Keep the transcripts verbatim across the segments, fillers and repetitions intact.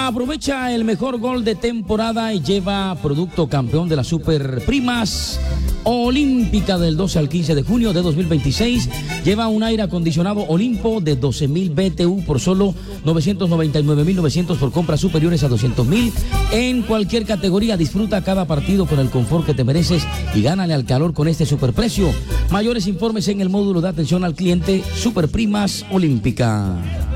Aprovecha el mejor gol de temporada y lleva producto campeón de las Super Primas Olímpica del doce al quince de junio de dos mil veintiséis. Lleva un aire acondicionado Olimpo de doce mil B T U por solo novecientos noventa y nueve mil novecientos por compras superiores a doscientos mil. En cualquier categoría, disfruta cada partido con el confort que te mereces y gánale al calor con este superprecio. Mayores informes en el módulo de atención al cliente Super Primas Olímpica.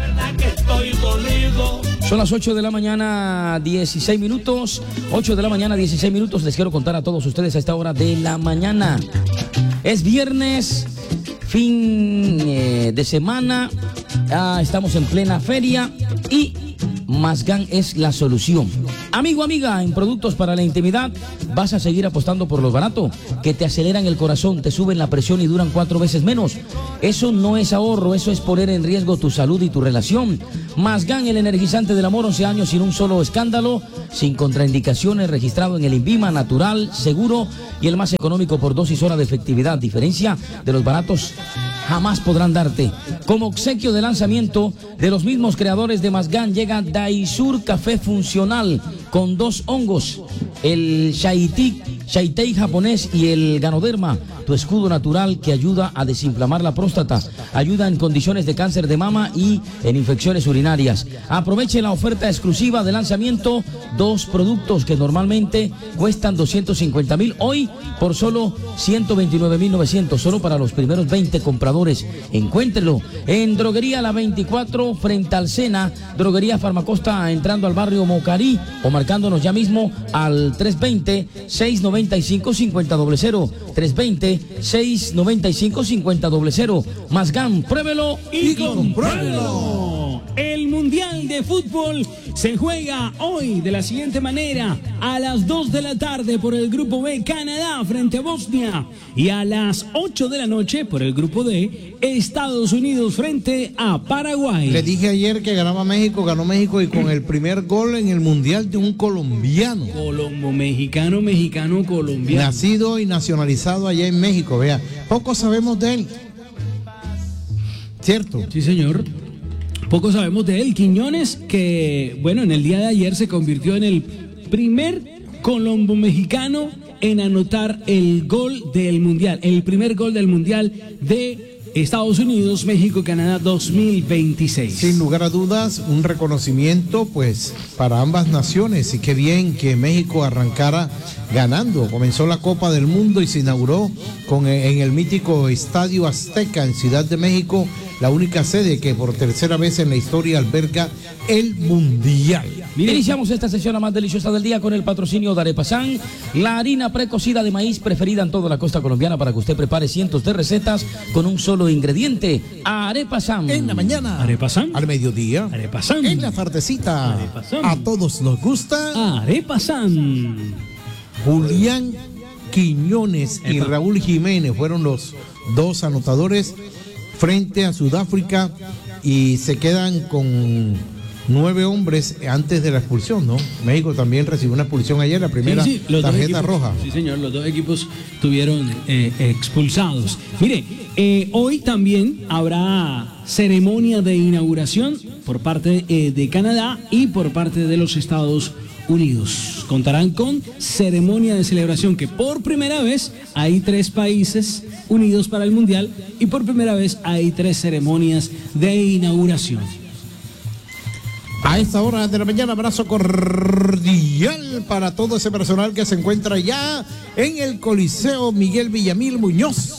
Son las ocho de la mañana, dieciséis minutos. ocho de la mañana, dieciséis minutos. Les quiero contar a todos ustedes a esta hora de la mañana. Es viernes, fin eh, de semana. Ah, estamos en plena feria y Mazgán es la solución. Amigo, amiga, en productos para la intimidad, ¿vas a seguir apostando por los baratos? Que te aceleran el corazón, te suben la presión y duran cuatro veces menos. Eso no es ahorro, eso es poner en riesgo tu salud y tu relación. Mazgán, el energizante del amor, once años sin un solo escándalo, sin contraindicaciones, registrado en el INVIMA, natural, seguro y el más económico por dosis hora de efectividad. Diferencia de los baratos jamás podrán darte. Como obsequio de lanzamiento de los mismos creadores de Mazgán, llega Daisur Café Funcional con dos hongos, el Shaitik, Shaitei japonés y el Ganoderma, tu escudo natural que ayuda a desinflamar la próstata, ayuda en condiciones de cáncer de mama y en infecciones urinarias. Aproveche la oferta exclusiva de lanzamiento, dos productos que normalmente cuestan doscientos cincuenta mil, hoy por solo ciento veintinueve mil novecientos, solo para los primeros veinte compradores. Encuéntrelo en Droguería La veinticuatro frente al Sena, Droguería Farmacosta entrando al barrio Mocarí o marcándonos ya mismo al tres veinte, seiscientos noventa y cinco, cincuenta cero cero, tres veinte, seiscientos noventa y cinco, cincuenta cero cero. Mazgán, pruébelo y, y compruébelo. El Mundial de Fútbol se juega hoy de la siguiente manera: a las dos de la tarde por el Grupo B, Canadá frente a Bosnia, y a las ocho de la noche por el Grupo D, Estados Unidos frente a Paraguay. Le dije ayer que ganaba México, ganó México y con el primer gol en el Mundial de un colombiano. Colombo, mexicano, mexicano, colombiano. Nacido y nacionalizado allá en México, vea. Poco sabemos de él. ¿Cierto? Sí, señor. Poco sabemos de él. Quiñones, que, bueno, en el día de ayer se convirtió en el primer colombo mexicano en anotar el gol del Mundial, el primer gol del Mundial de Estados Unidos, México, Canadá dos mil veintiséis. Sin lugar a dudas, un reconocimiento pues para ambas naciones, y qué bien que México arrancara ganando. Comenzó la Copa del Mundo y se inauguró con, en el mítico Estadio Azteca en Ciudad de México, la única sede que por tercera vez en la historia alberga el Mundial. Iniciamos esta sesión la más deliciosa del día con el patrocinio de Arepasán, la harina precocida de maíz preferida en toda la costa colombiana para que usted prepare cientos de recetas con un solo ingrediente. Arepasán. En la mañana. Arepasán. Al mediodía. Arepasán. En la tardecita. Arepasán. A todos nos gusta. Arepasán. Julián Quiñones y Epa. Raúl Jiménez fueron los dos anotadores frente a Sudáfrica y se quedan con nueve hombres antes de la expulsión, ¿no? México también recibió una expulsión ayer, la primera sí, sí, tarjeta equipos, roja. Sí, señor, los dos equipos tuvieron eh, expulsados. Mire, eh, hoy también habrá ceremonia de inauguración por parte eh, de Canadá y por parte de los Estados Unidos. Contarán con ceremonia de celebración, que por primera vez hay tres países unidos para el Mundial y por primera vez hay tres ceremonias de inauguración. A esta hora de la mañana, abrazo cordial para todo ese personal que se encuentra ya en el Coliseo Miguel Villamil Muñoz.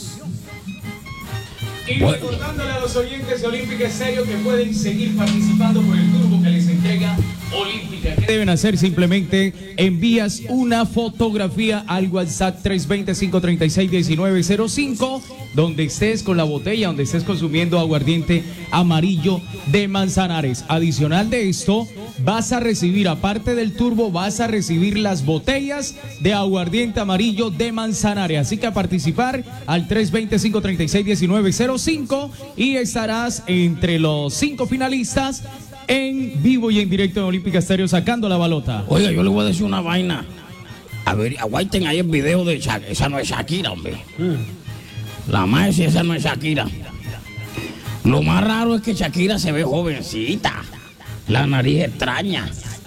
Y recordándole a los oyentes de Olímpica Estéreo que pueden seguir participando por el turbo que les entrega Olímpica. ¿Qué deben hacer? Simplemente envías una fotografía al WhatsApp tres veinte, cinco treinta y seis, diecinueve cero cinco, donde estés con la botella, donde estés consumiendo aguardiente amarillo de Manzanares. Adicional de esto, vas a recibir, aparte del turbo, vas a recibir las botellas de aguardiente amarillo de Manzanares. Así que a participar al tres veinte, cinco treinta y seis, diecinueve cero cinco y estarás entre los cinco finalistas en vivo y en directo en Olímpica Estéreo sacando la balota. Oiga, yo le voy a decir una vaina. A ver, aguanten ahí el video de Shakira. Esa no es Shakira, hombre. Mm. La más si esa no es Shakira. Lo más raro es que Shakira se ve jovencita. La nariz extraña.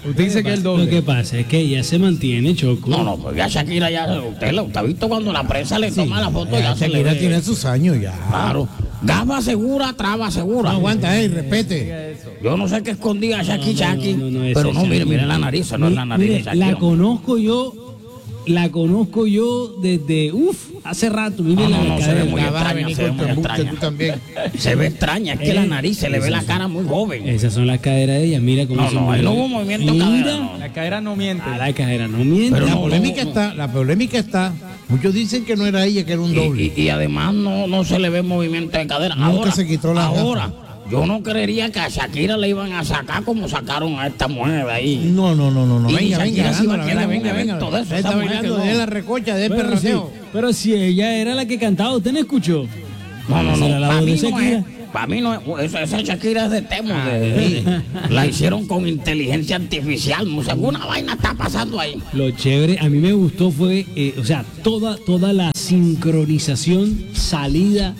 Usted dice que es el doble. Lo que pasa es que ella se mantiene, Choco. No, no, pues ya Shakira ya, usted, usted ha visto cuando la prensa le toma la foto, ya, Ya, se le Shakira ve. tiene sus años ya. Claro. Gaba segura, traba segura. No aguanta, eh, respete. Yo no sé qué escondía Shaki Shaki, no, no, ese pero no, mire, Shakira. mire la nariz, esa no es la nariz Mire, de Shakira. la conozco yo, la conozco yo desde, uff, hace rato. Mire No, la no, no, se ve cadera. muy Ya vas a extraña, venir se ve con tu muy embuste, extraña. tú también. Se ve extraña, es que Eh, la nariz se le ve esas la son- cara muy joven. Esas son las caderas de ella, mira cómo No, se no, mueve. ahí no hubo movimiento Mira, cadera, no. La cadera no miente. a la cadera no miente. Pero La no, polémica no, está, la polémica está. Muchos dicen que no era ella, que era un Y, doble. y- y además no, no se le ve movimiento de cadera. Nunca Ahora, se quitó la ahora yo no creería que a Shakira le iban a sacar como sacaron a esta mujer de ahí. No, no, no, no, no. Y Venga, Shakira venga, sí va a venga, quedar venga, en un venga, evento venga. de eso, Está esa mujer bailando quedó. de la recocha, de Pero sí, perrateo. pero si ella era la que cantaba, ¿usted no escuchó? No, no, Esa no. era la Para voz mí de no Shakira. es. Para mí no es. Esa, esa Shakira es de Temo. de- de- la hicieron con inteligencia artificial. No sé, alguna vaina está pasando ahí. Lo chévere, a mí me gustó fue, eh, o sea, toda, toda la sincronización, salida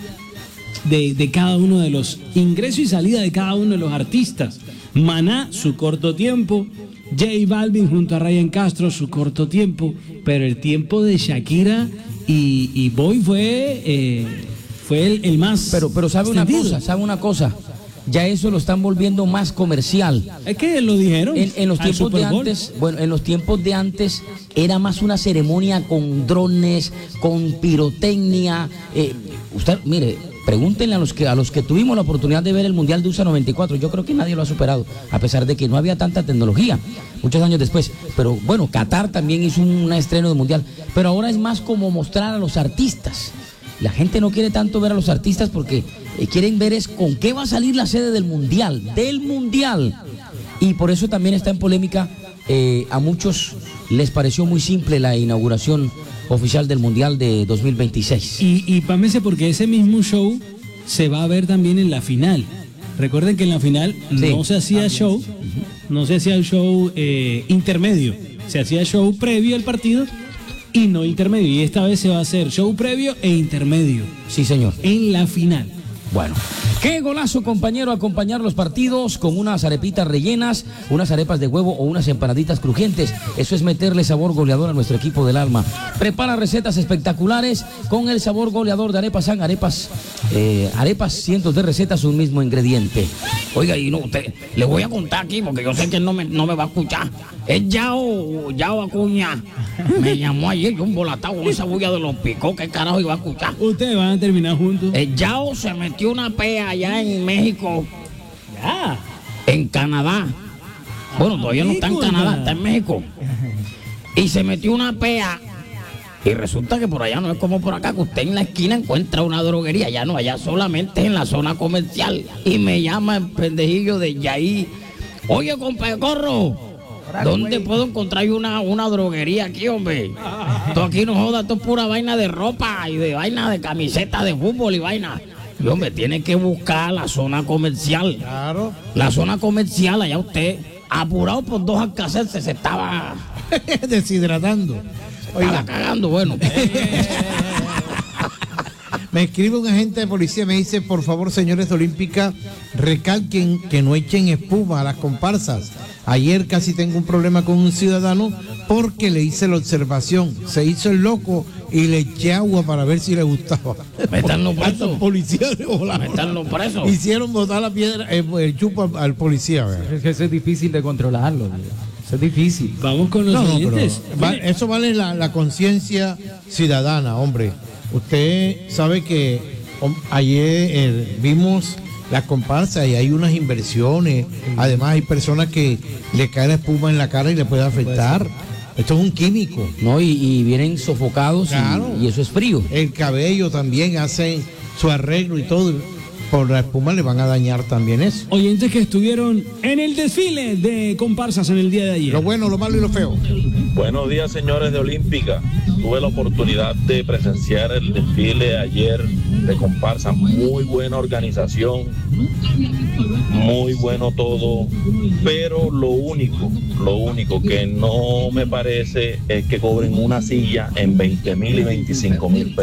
de, de cada uno de los, ingreso y salida de cada uno de los artistas. Maná, su corto tiempo, J Balvin junto a Ryan Castro, su corto tiempo, pero el tiempo de Shakira y, y Boy fue, eh, fue el, el más Pero, pero sabe una extendido. cosa, sabe una cosa. Ya eso lo están volviendo más comercial. Es que lo dijeron. En, en los al tiempos de Super Bowl. antes, bueno, en los tiempos de antes era más una ceremonia con drones, con pirotecnia. Eh, usted, mire, pregúntenle a los que a los que tuvimos la oportunidad de ver el Mundial de U S A noventa y cuatro. Yo creo que nadie lo ha superado, a pesar de que no había tanta tecnología muchos años después. Pero bueno, Qatar también hizo un estreno de Mundial. Pero ahora es más como mostrar a los artistas. La gente no quiere tanto ver a los artistas porque eh, quieren ver es con qué va a salir la sede del Mundial, del Mundial. Y por eso también está en polémica. Eh, a muchos les pareció muy simple la inauguración oficial del Mundial de dos mil veintiséis. Y, y pámese porque ese mismo show se va a ver también en la final. Recuerden que en la final Sí. no se hacía show, no se hacía el show eh, intermedio, se hacía show previo al partido y no intermedio. Y esta vez se va a hacer show previo e intermedio Sí, señor. en la final. Bueno, qué golazo, compañero, acompañar los partidos con unas arepitas rellenas, unas arepas de huevo o unas empanaditas crujientes. Eso es meterle sabor goleador a nuestro equipo del alma. Prepara recetas espectaculares con el sabor goleador de Arepas San. Arepas, eh, arepas, cientos de recetas, un mismo ingrediente. Oiga, y no, usted, le voy a contar aquí porque yo sé que él no me, no me va a escuchar. Es Yao, Yao Acuña. Me llamó ayer, yo un volatado con esa bulla de los picos. ¿Qué carajo iba a escuchar? Ustedes van a terminar juntos. El Yao se metió una pea allá en México, Ya. en Canadá. Bueno, todavía no está en México, Canadá, Canadá. está en México. Y se metió una pea. Y resulta que por allá no es como por acá, que usted en la esquina encuentra una droguería. Ya no, allá solamente es en la zona comercial. Y me llama el pendejillo de Yaí. Oye, compadre Corro, ¿dónde puedo encontrar yo una, una droguería aquí, hombre? Esto aquí no joda, esto es pura vaina de ropa y de vaina de camiseta de fútbol y vaina. Y hombre, tiene que buscar la zona comercial. Claro. La zona comercial, allá usted, apurado por dos alcacelces, se estaba, Deshidratando. estaba Oiga, cagando, bueno. me escribe un agente de policía, me dice, por favor, señores de Olímpica, recalquen que no echen espuma a las comparsas. Ayer casi tengo un problema con un ciudadano porque le hice la observación, se hizo el loco y le eché agua para ver si le gustaba. Metan los Hasta presos. el policía le volaba. Metan los presos. Hicieron botar la piedra, el, el chupo al, al policía. ¿verdad? Es que eso es difícil de controlarlo, tío. Eso es difícil. Vamos con los No, no, pero oyentes. va- eso vale la, la conciencia ciudadana, hombre. Usted sabe que hom- ayer eh, vimos las comparsas y hay unas inversiones. Además hay personas que le cae la espuma en la cara y le puede afectar. Esto es un químico. No, y, y vienen sofocados y- Claro. y, eso es frío. El cabello también hacen su arreglo y todo. Por la espuma le van a dañar también eso. Oyentes que estuvieron en el desfile de comparsas en el día de ayer. Lo bueno, lo malo y lo feo. Buenos días, señores de Olímpica. Tuve la oportunidad de presenciar el desfile ayer de comparsa. Muy buena organización, muy bueno todo, pero lo único, lo único que no me parece es que cobren una silla en veinte mil y veinticinco mil pesos.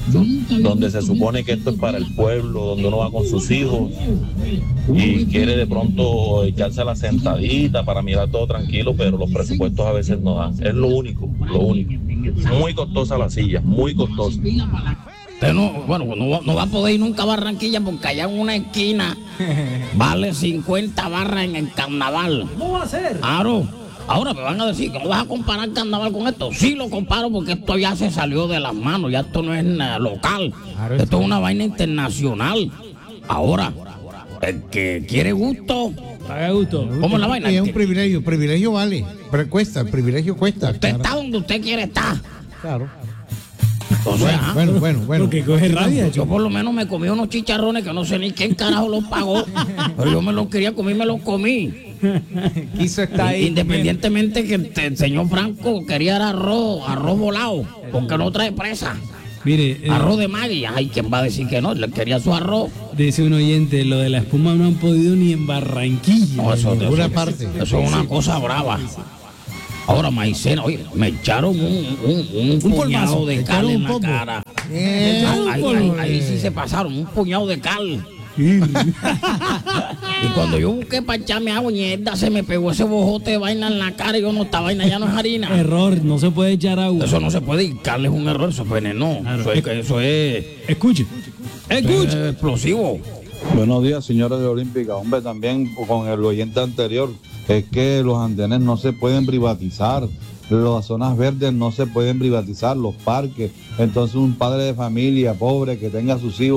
donde se supone que esto es para el pueblo, donde uno va con sus hijos y quiere de pronto echarse a la sentadita para mirar todo tranquilo, pero los presupuestos a veces no dan. Es lo único, lo único. Muy costosa la silla, muy costosa. Usted no, bueno, no va, no va a poder ir nunca a Barranquilla porque allá en una esquina vale cincuenta barras en el carnaval. ¿Cómo va a ser? Claro. Ahora me van a decir que no vas a comparar el carnaval con esto. Sí lo comparo porque esto ya se salió de las manos, ya esto no es uh, local. Claro, esto es una vaina internacional. Ahora, el que quiere gusto, paga gusto. ¿Cómo es la vaina? Es un privilegio, el privilegio vale, pero cuesta, el privilegio cuesta. Usted claro. está donde usted quiere estar. Claro. O sea, bueno, bueno, bueno. Porque coge rabia. Yo por lo menos me comí unos chicharrones que no sé ni quién carajo los pagó, pero yo me los quería comer y me los comí. Quiso estar ahí. Independientemente que el, el señor Franco quería dar arroz, arroz volado, porque no trae presa. Mire, eh, arroz de Maggi, ay, ¿quién va a decir que no? Le quería su arroz. Dice un oyente, lo de la espuma no han podido ni en Barranquilla. No, eso, en ninguna parte. Eso es una cosa brava. Ahora, maicena, oye, me echaron un, un, un, Un puñado polvazo, de me cal echaron en un la polvo. cara. Eh, Ahí, ahí- ahí sí se pasaron, un puñado de cal. Y cuando yo busqué para echarme agua, mierda, se me pegó ese bojote de vaina en la cara y yo no, esta vaina ya no es harina. Error, no se puede echar agua. Eso no se puede, y cal es un error, eso es veneno. Claro. Eso, es, eso es, Escuche. eso Escuche. es explosivo. Buenos días, señores de Olímpica. Hombre, también con el oyente anterior, es que los andenes no se pueden privatizar, las zonas verdes no se pueden privatizar, los parques. Entonces un padre de familia pobre que tenga sus hijos